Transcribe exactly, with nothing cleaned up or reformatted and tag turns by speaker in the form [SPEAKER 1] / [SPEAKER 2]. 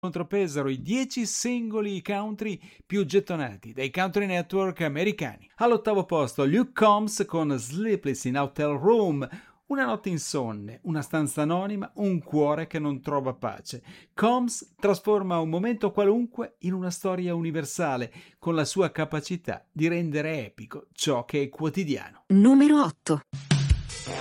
[SPEAKER 1] Contrappesero i dieci singoli country più gettonati dai country network americani. All'ottavo posto Luke Combs con Sleepless in Hotel Room, una notte insonne, una stanza anonima, un cuore che non trova pace. Combs trasforma un momento qualunque in una storia universale, con la sua capacità di rendere epico ciò che è quotidiano.
[SPEAKER 2] Numero otto.